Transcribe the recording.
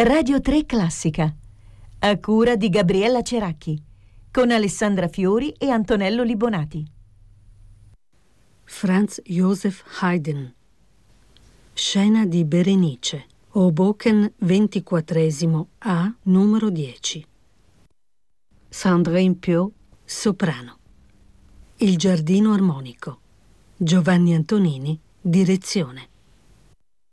Radio 3 Classica, a cura di Gabriella Ceracchi, con Alessandra Fiori e Antonello Libonati. Franz Joseph Haydn. Scena di Berenice, Hoboken 24 A, numero 10. Sandrine Piau, soprano. Il giardino armonico. Giovanni Antonini, direzione.